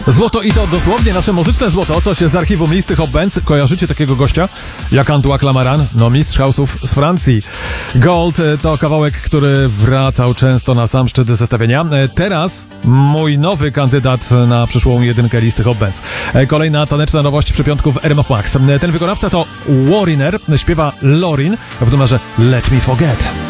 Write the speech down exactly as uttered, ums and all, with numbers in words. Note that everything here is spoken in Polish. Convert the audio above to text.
Złoto i to dosłownie nasze muzyczne złoto, co się z archiwum listy Hot Bands. Kojarzycie takiego gościa? Jak Antoine Clamaran? No mistrz house'ów z Francji. Gold to kawałek, który wracał często na sam szczyt zestawienia. Teraz mój nowy kandydat na przyszłą jedynkę listy Hot Bands. Kolejna taneczna nowość przy piątku w R M F Max. Ten wykonawca to Warriner, śpiewa Lorin w numerze Let Me Forget.